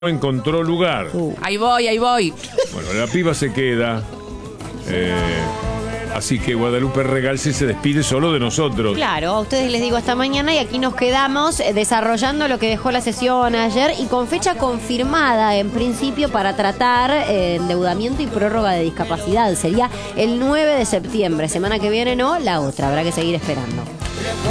encontró lugar. Ahí voy. Bueno, la piba se queda. Así que Guadalupe Regalsi se despide solo de nosotros. Claro, a ustedes les digo hasta mañana y aquí nos quedamos desarrollando lo que dejó la sesión ayer y con fecha confirmada en principio para tratar endeudamiento y prórroga de discapacidad. Sería el 9 de septiembre, semana que viene no, la otra, habrá que seguir esperando.